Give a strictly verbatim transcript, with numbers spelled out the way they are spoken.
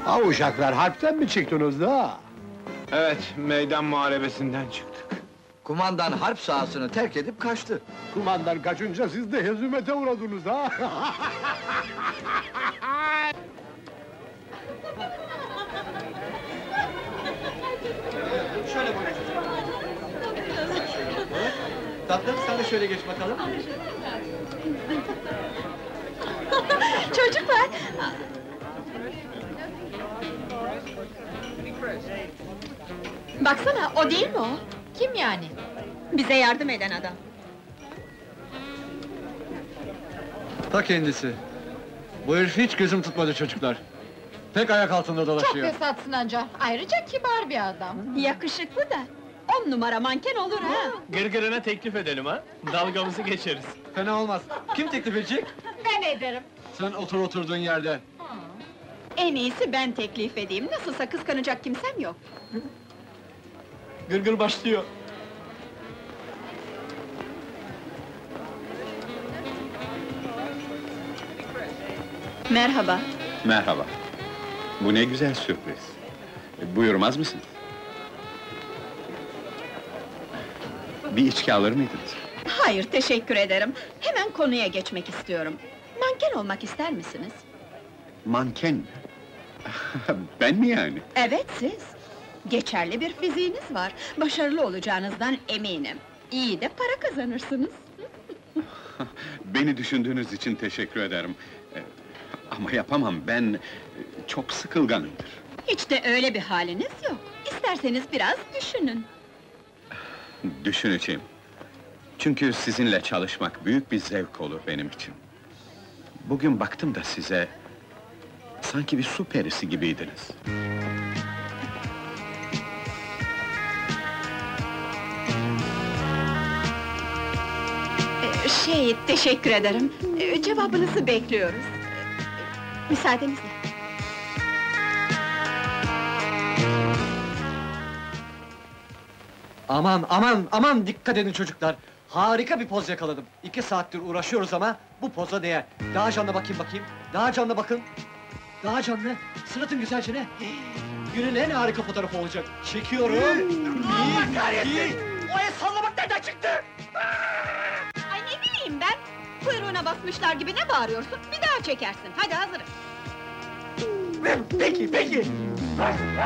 Ha uşaklar, harpten mi çıktınız da? Evet, meydan muharebesinden çıktık. Kumandan harp sahasını terk edip kaçtı. Kumandan kaçınca siz de hezimete uğradınız ha? Şöyle buyur. Tatlım, sen de şöyle geç bakalım. Çocuklar! Baksana, o değil mi o? Kim yani? Bize yardım eden adam. Ta kendisi. Bu herif hiç gözüm tutmadı çocuklar. Pek ayak altında Çok dolaşıyor. fesatsın anca. Ayrıca kibar bir adam. Yakışıklı da, on numara manken olur ha! Gırgırına teklif edelim ha, dalgamızı geçeriz. Fena olmaz. Kim teklif edecek? Ben ederim. Sen otur oturduğun yerde. En iyisi ben teklif edeyim, nasılsa kıskanacak kimsem yok. Gırgır başlıyor. Merhaba. Merhaba. Bu ne güzel sürpriz. E, Buyurmaz mısınız? Bir içki alır mıydınız? Hayır, teşekkür ederim. Hemen konuya geçmek istiyorum. Manken olmak ister misiniz? Manken mi? Ben mi yani? Evet, siz. Geçerli bir fiziğiniz var. Başarılı olacağınızdan eminim. İyi de para kazanırsınız. Beni düşündüğünüz için teşekkür ederim. E, Ama yapamam, ben e, çok sıkılganımdır. Hiç de öyle bir haliniz yok. İsterseniz biraz düşünün. Düşüneceğim. Çünkü sizinle çalışmak büyük bir zevk olur benim için. Bugün baktım da size... sanki bir su perisi gibiydiniz. Ee, Şey, teşekkür ederim. Ee, Cevabınızı bekliyoruz. Ee, Müsaadenizle. Aman aman aman dikkat edin çocuklar. Harika bir poz yakaladım. İki saattir uğraşıyoruz ama bu poza değer. Daha canlı bakayım bakayım. Daha canlı bakın. Daha canlı. Sırıtın güzelce ne? Günün en harika fotoğrafı olacak. Çekiyorum. Allah kahretsin! O el sallamak nereden çıktı? Ay ne bileyim ben! Kuyruğuna basmışlar gibi ne bağırıyorsun? Bir daha çekersin, hadi hazırım! Peki peki.